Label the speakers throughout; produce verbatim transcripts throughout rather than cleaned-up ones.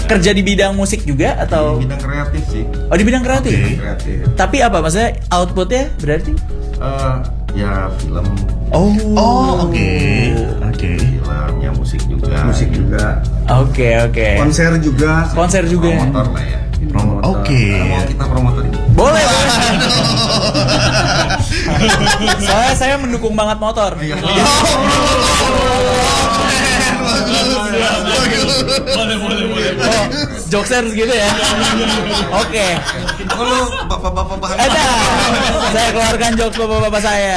Speaker 1: Kerja di bidang musik juga atau?
Speaker 2: Di bidang kreatif sih.
Speaker 1: Oh, di bidang kreatif.
Speaker 2: Okay. Kreatif.
Speaker 1: Tapi apa maksudnya outputnya berarti?
Speaker 2: Uh, ya film.
Speaker 1: Oh,
Speaker 3: oh oke, okay. oke. Okay.
Speaker 2: Film, ya musik juga.
Speaker 4: Musik juga.
Speaker 1: Oke, okay, oke. Okay.
Speaker 4: Konser juga.
Speaker 1: Konser juga.
Speaker 2: Promotor lah ya. Promotor.
Speaker 3: Oke. Okay.
Speaker 2: Mau kita promotor ini?
Speaker 1: Boleh, boleh. Soalnya saya mendukung banget motor.
Speaker 5: Boleh, boleh, boleh.
Speaker 1: Oh, jokesers gitu ya. Oke.
Speaker 2: Kalau bapak-bapak bahan.
Speaker 1: Ada. Saya keluarkan jokes bapak-bapak saya.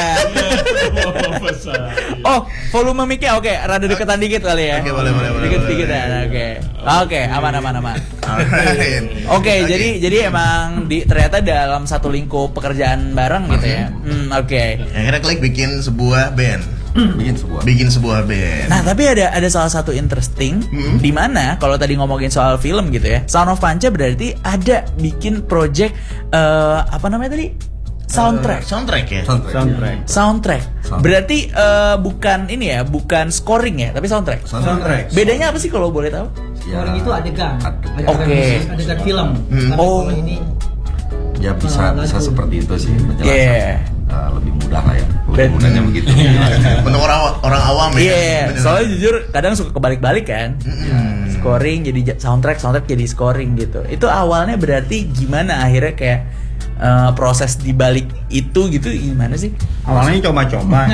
Speaker 1: Oh, volume mic-nya oke, rada deketan dikit kali ya.
Speaker 3: Oke, boleh, boleh, boleh.
Speaker 1: Dikit-dikit ya. Oke. Oke, aman aman aman. Oke, jadi jadi emang di ternyata dalam satu lingkup pekerjaan bareng gitu ya. Hmm, oke. Okay.
Speaker 3: Akhirnya klik bikin sebuah band.
Speaker 2: bikin sebuah
Speaker 3: bikin sebuah band.
Speaker 1: Nah, tapi ada ada salah satu interesting hmm. di mana kalau tadi ngomongin soal film gitu ya. Sound of Panca berarti ada bikin project uh, apa namanya tadi? Soundtrack.
Speaker 3: Uh, soundtrack ya.
Speaker 4: Soundtrack. Soundtrack.
Speaker 1: Soundtrack. Soundtrack. Berarti uh, bukan ini ya, bukan scoring ya, tapi soundtrack.
Speaker 4: Soundtrack.
Speaker 1: Bedanya apa sih kalau boleh tahu?
Speaker 6: Scoring ya, itu adegan.
Speaker 1: Oke.
Speaker 6: Okay. Adegan film.
Speaker 1: Hmm.
Speaker 6: Tapi
Speaker 1: oh.
Speaker 6: kalau ini
Speaker 2: ya bisa uh, bisa seperti itu sih penjelasan.
Speaker 1: Yeah.
Speaker 2: Uh, lebih mudah lah ya. Lebih mudahnya begitu.
Speaker 3: Untuk orang orang awam ya.
Speaker 1: Iya. Yeah. Soalnya jujur kadang suka kebalik-balik kan. Mm-hmm. Scoring jadi soundtrack, soundtrack jadi scoring gitu. Itu awalnya berarti gimana akhirnya kayak uh, proses di balik itu gitu gimana sih?
Speaker 4: Awalnya coba-coba.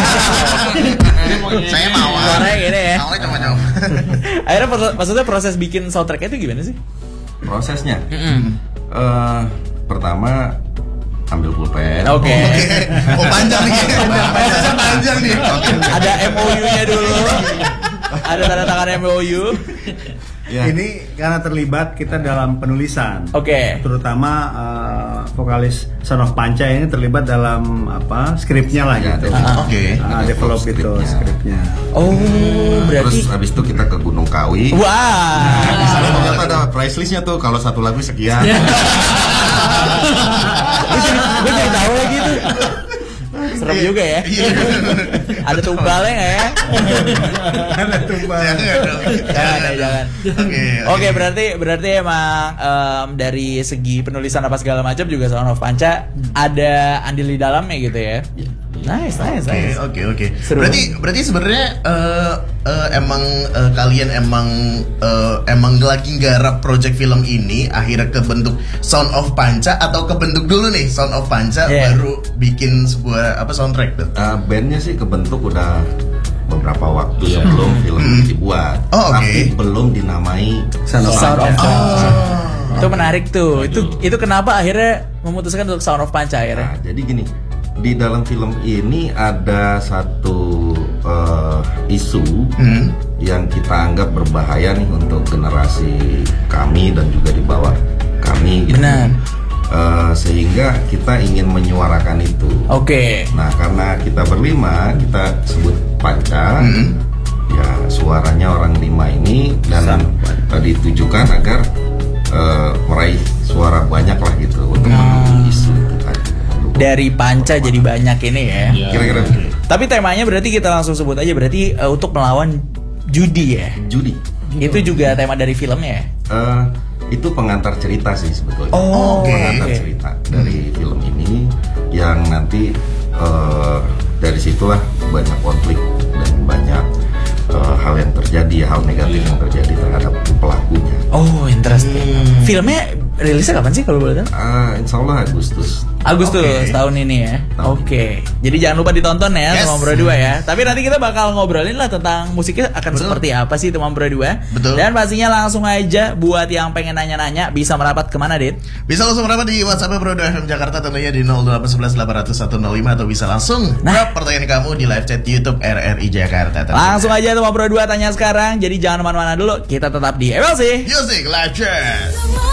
Speaker 3: Saya mau.
Speaker 1: Awalnya gini ya.
Speaker 3: Awalnya coba-coba.
Speaker 1: Akhirnya maksudnya proses bikin soundtrack itu gimana sih?
Speaker 2: Prosesnya.
Speaker 1: Mm-hmm.
Speaker 2: Uh, pertama ambil pulpen.
Speaker 1: Oke. Okay.
Speaker 3: Okay. Oh panjang nih. Prosesnya panjang nih.
Speaker 1: Ada M O U-nya dulu. Ada tanda tangan M O U.
Speaker 4: Ya. Ini karena terlibat kita dalam penulisan.
Speaker 1: Oke. Okay.
Speaker 4: Terutama uh, vokalis Son of Panca ini terlibat dalam apa skripnya lah
Speaker 2: ya,
Speaker 4: gitu.
Speaker 2: Uh,
Speaker 3: Oke.
Speaker 4: Okay. Uh, develop itu skripnya.
Speaker 1: Oh, berarti.
Speaker 2: Terus habis itu kita ke Gunung Kawi.
Speaker 1: Wah.
Speaker 2: Nah, di sana ternyata ada price listnya tuh kalau satu lagu sekian.
Speaker 1: Gue jadi tahu lagi tuh. Serem juga ya. Ada tumbalnya nggak ya?
Speaker 4: Ada tumbal.
Speaker 1: Jangan, jangan.
Speaker 3: Oke.
Speaker 1: Oke, berarti berarti emang um, dari segi penulisan apa segala macam juga Sound of Panca ada andil di dalamnya gitu ya. Nice, nice,
Speaker 3: Oke,
Speaker 1: nice.
Speaker 3: oke, oke. Berarti berarti sebenarnya uh, uh, emang uh, kalian emang uh, emang lagi garap project film ini akhirnya kebentuk Sound of Panca atau kebentuk dulu nih Sound of Panca yeah. baru bikin sebuah apa soundtrack tuh?
Speaker 2: Uh, bandnya sih kebentuk udah beberapa waktu yeah. sebelum film hmm. dibuat,
Speaker 3: oh, okay.
Speaker 2: tapi belum dinamai
Speaker 1: Sound of Panca.
Speaker 3: Oh.
Speaker 1: Itu menarik tuh. Itu itu kenapa akhirnya memutuskan untuk Sound of Panca akhirnya?
Speaker 2: Nah, jadi gini. Di dalam film ini ada satu uh, isu hmm. yang kita anggap berbahaya nih untuk generasi kami dan juga di bawah kami gitu.
Speaker 1: Benar.
Speaker 2: Uh, sehingga kita ingin menyuarakan itu.
Speaker 1: Oke. Okay.
Speaker 2: Nah, karena kita berlima, kita sebut Panca. Hmm. Ya, suaranya orang lima ini dan uh, ditujukan agar uh, meraih suara banyak lah gitu untuk
Speaker 1: hmm.
Speaker 2: isu itu tadi.
Speaker 1: Dari Panca jadi banyak ini ya.
Speaker 2: Ya. Kira-kira.
Speaker 1: Tapi temanya berarti kita langsung sebut aja berarti uh, untuk melawan judi ya.
Speaker 2: Judi.
Speaker 1: Itu juga tema dari filmnya ya.
Speaker 2: Uh, itu pengantar cerita sih sebetulnya.
Speaker 1: Oh,
Speaker 2: pengantar
Speaker 1: okay.
Speaker 2: cerita dari hmm. film ini yang nanti uh, dari situlah banyak konflik dan banyak uh, hal yang terjadi, hal negatif yang terjadi terhadap pelakunya.
Speaker 1: Oh, interesting. Hmm. Filmnya rilisnya kapan sih kalau boleh tahu?
Speaker 2: Uh, insya Allah Agustus.
Speaker 1: Agustus
Speaker 3: okay.
Speaker 1: tahun ini ya. Oke. Okay. Jadi jangan lupa ditonton ya
Speaker 3: yes.
Speaker 1: Teman Bro dua ya. Tapi nanti kita bakal ngobrolin lah tentang musiknya akan Betul. seperti apa sih Teman Bro dua.
Speaker 3: Betul.
Speaker 1: Dan pastinya langsung aja buat yang pengen nanya-nanya bisa merapat kemana, Dit?
Speaker 3: Bisa langsung merapat di WhatsApp Bro dua F M Jakarta tentunya di nol delapan satu satu delapan nol satu nol lima atau bisa langsung nah. pertanyaan kamu di live chat YouTube R R I Jakarta. Tentunya.
Speaker 1: Langsung aja Teman Bro dua tanya sekarang. Jadi jangan kemana-mana dulu. Kita tetap di M L C
Speaker 3: Music Live Chat.